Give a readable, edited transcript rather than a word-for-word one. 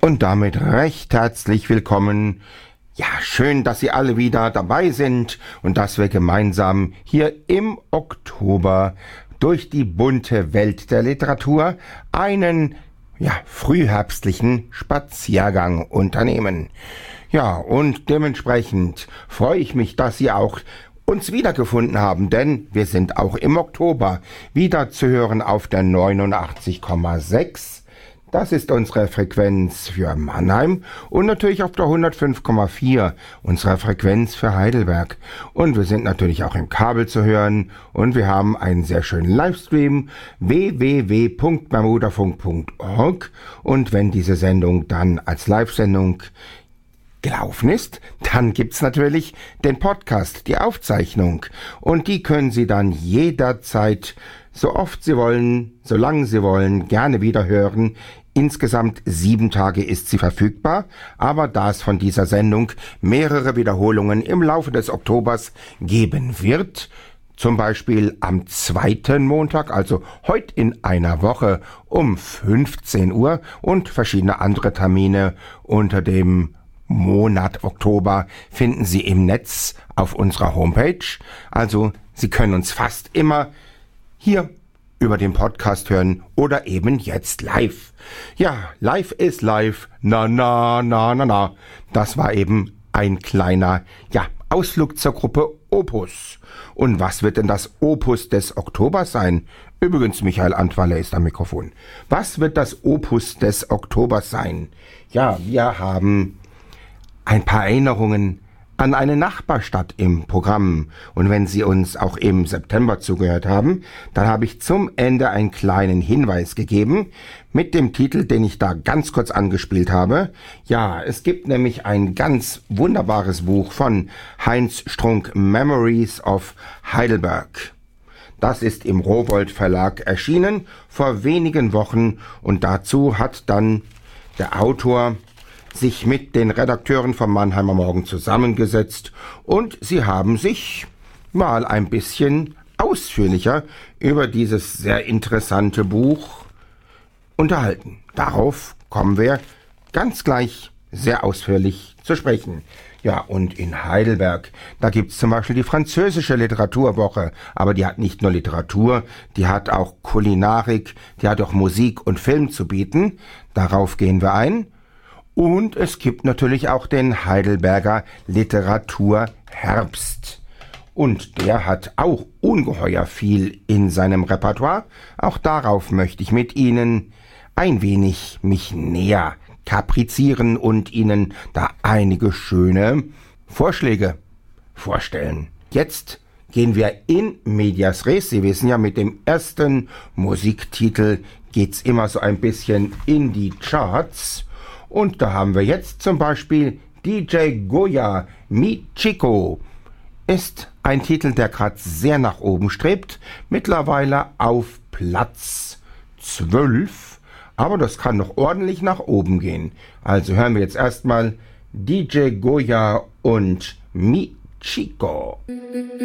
Und damit recht herzlich willkommen. Ja, schön, dass Sie alle wieder dabei sind und dass wir gemeinsam hier im Oktober durch die bunte Welt der Literatur einen frühherbstlichen Spaziergang unternehmen. Ja, und dementsprechend freue ich mich, dass Sie auch uns wiedergefunden haben, denn wir sind auch im Oktober wieder zu hören auf der 89,6. Das ist unsere Frequenz für Mannheim und natürlich auf der 105,4 unsere Frequenz für Heidelberg. Und wir sind natürlich auch im Kabel zu hören und wir haben einen sehr schönen Livestream www.bermudafunk.org. Und wenn diese Sendung dann als Live-Sendung gelaufen ist, dann gibt's natürlich den Podcast, die Aufzeichnung. Und die können Sie dann jederzeit, so oft Sie wollen, solange Sie wollen, gerne wieder hören. Insgesamt 7 Tage ist sie verfügbar, aber da es von dieser Sendung mehrere Wiederholungen im Laufe des Oktobers geben wird, zum Beispiel am 2. Montag, also heute in einer Woche um 15 Uhr und verschiedene andere Termine unter dem Monat Oktober finden Sie im Netz auf unserer Homepage. Also Sie können uns fast immer hier über den Podcast hören oder eben jetzt live. Ja, live ist live. Na. Das war eben ein kleiner, Ausflug zur Gruppe Opus. Und was wird denn das Opus des Oktobers sein? Übrigens, Michael Antwaler ist am Mikrofon. Was wird das Opus des Oktobers sein? Ja, wir haben ein paar Erinnerungen an eine Nachbarstadt im Programm. Und wenn Sie uns auch im September zugehört haben, dann habe ich zum Ende einen kleinen Hinweis gegeben mit dem Titel, den ich da ganz kurz angespielt habe. Ja, es gibt nämlich ein ganz wunderbares Buch von Heinz Strunk, Memories of Heidelberg. Das ist im Rowohlt Verlag erschienen vor wenigen Wochen und dazu hat dann der Autor sich mit den Redakteuren vom Mannheimer Morgen zusammengesetzt und sie haben sich mal ein bisschen ausführlicher über dieses sehr interessante Buch unterhalten. Darauf kommen wir ganz gleich sehr ausführlich zu sprechen. Ja, und in Heidelberg, da gibt's zum Beispiel die französische Literaturwoche, aber die hat nicht nur Literatur, die hat auch Kulinarik, die hat auch Musik und Film zu bieten. Darauf gehen wir ein. Und es gibt natürlich auch den Heidelberger Literaturherbst. Und der hat auch ungeheuer viel in seinem Repertoire. Auch darauf möchte ich mit Ihnen ein wenig mich näher kaprizieren und Ihnen da einige schöne Vorschläge vorstellen. Jetzt gehen wir in medias res. Sie wissen ja, mit dem ersten Musiktitel geht's immer so ein bisschen in die Charts. Und da haben wir jetzt zum Beispiel DJ Goya, Mi Chico. Ist ein Titel, der gerade sehr nach oben strebt. Mittlerweile auf Platz 12. Aber das kann noch ordentlich nach oben gehen. Also hören wir jetzt erstmal DJ Goya und Mi Chico.